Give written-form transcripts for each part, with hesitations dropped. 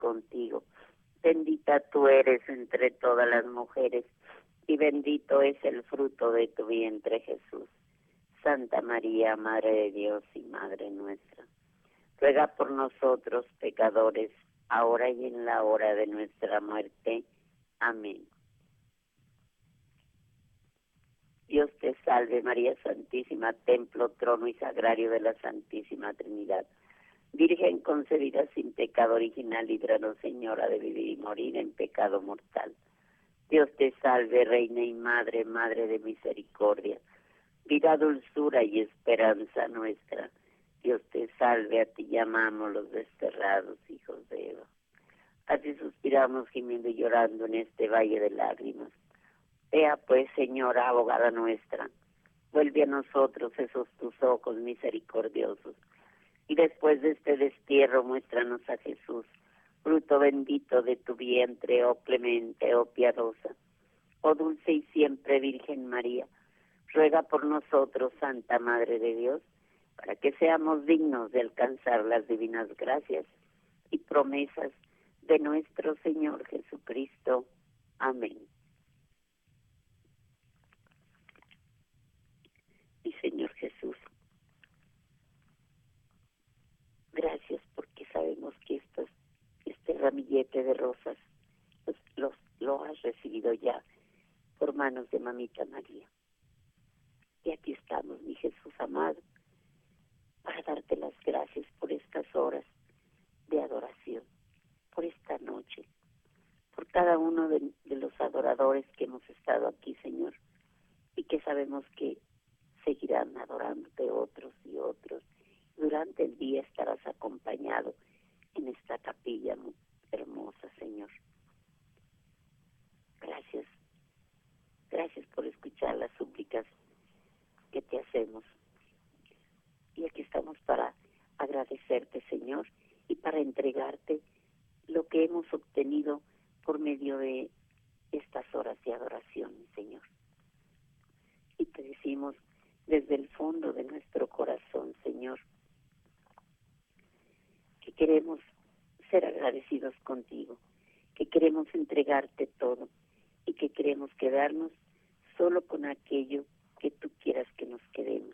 contigo. Bendita tú eres entre todas las mujeres, y bendito es el fruto de tu vientre, Jesús. Santa María, Madre de Dios y Madre nuestra, ruega por nosotros pecadores, ahora y en la hora de nuestra muerte. Amén. Dios te salve, María Santísima, templo, trono y sagrario de la Santísima Trinidad. Virgen concebida sin pecado original, líbranos, Señora, de vivir y morir en pecado mortal. Dios te salve, Reina y Madre, Madre de misericordia, vida, dulzura y esperanza nuestra. Dios te salve, a ti llamamos los desterrados hijos de Eva. Así suspiramos gimiendo y llorando en este valle de lágrimas. Ea pues, Señora, abogada nuestra, vuelve a nosotros esos tus ojos misericordiosos, y después de este destierro muéstranos a Jesús, fruto bendito de tu vientre, oh clemente, oh piadosa, oh dulce y siempre Virgen María. Ruega por nosotros, Santa Madre de Dios, para que seamos dignos de alcanzar las divinas gracias y promesas de nuestro Señor Jesucristo. Amén. Mi Señor Jesús, gracias porque sabemos que este ramillete de rosas lo has recibido ya por manos de Mamita María. Y aquí estamos, mi Jesús amado, para darte las gracias por estas horas de adoración, por esta noche, por cada uno de los adoradores que hemos estado aquí, Señor, y que sabemos que seguirán adorándote otros y otros. Durante el día estarás acompañado en esta capilla muy hermosa, Señor. Gracias. Gracias por escuchar las súplicas que te hacemos. Y aquí estamos para agradecerte, Señor, y para entregarte lo que hemos obtenido por medio de estas horas de adoración, Señor. Y te decimos desde el fondo de nuestro corazón, Señor, que queremos ser agradecidos contigo, que queremos entregarte todo y que queremos quedarnos solo con aquello que tú quieras que nos quedemos.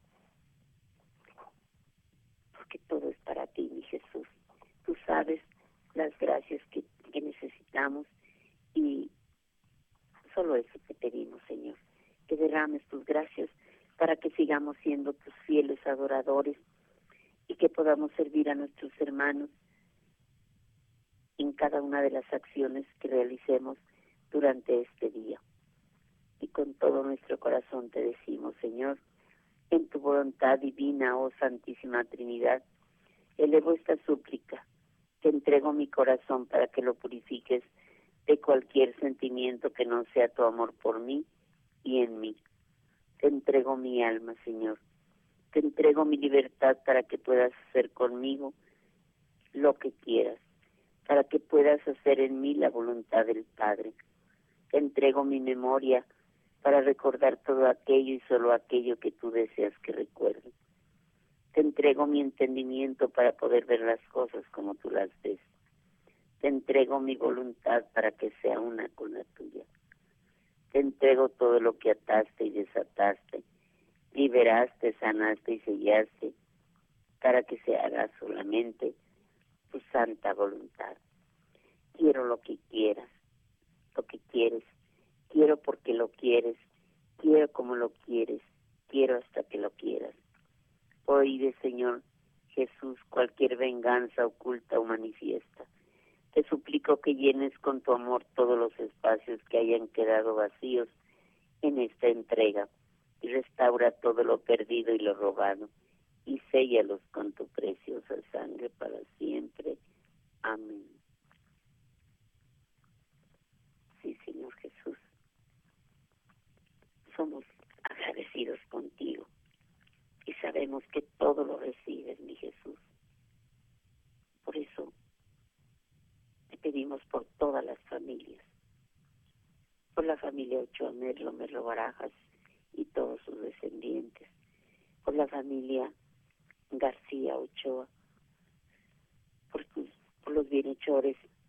Porque todo es para ti, mi Jesús. Tú sabes las gracias que necesitamos y solo eso te pedimos, Señor, que derrames tus gracias para que sigamos siendo tus fieles adoradores y que podamos servir a nuestros hermanos en cada una de las acciones que realicemos durante este día. Y con todo nuestro corazón te decimos, Señor, en tu voluntad divina, oh Santísima Trinidad, elevo esta súplica, te entrego mi corazón para que lo purifiques de cualquier sentimiento que no sea tu amor por mí y en mí. Te entrego mi alma, Señor. Te entrego mi libertad para que puedas hacer conmigo lo que quieras, para que puedas hacer en mí la voluntad del Padre. Te entrego mi memoria para recordar todo aquello y solo aquello que tú deseas que recuerde. Te entrego mi entendimiento para poder ver las cosas como tú las ves. Te entrego mi voluntad para que sea una con la tuya. Te entrego todo lo que ataste y desataste, liberaste, sanaste y sellaste, para que se haga solamente tu santa voluntad. Quiero lo que quieras, lo que quieres. Quiero porque lo quieres, quiero como lo quieres, quiero hasta que lo quieras. Prohíbe, Señor Jesús, cualquier venganza oculta o manifiesta. Te suplico que llenes con tu amor todos los espacios que hayan quedado vacíos en esta entrega y restaura todo lo perdido y lo robado y séllalos con tu preciosa sangre para siempre. Amén. Sí, Señor Jesús, somos agradecidos contigo y sabemos que todo lo recibes, mi Jesús. Por eso te pedimos por todas las familias, por la familia Ochoa Merlo, Merlo Barajas y todos sus descendientes, por la familia García Ochoa, por tus por los bienhechores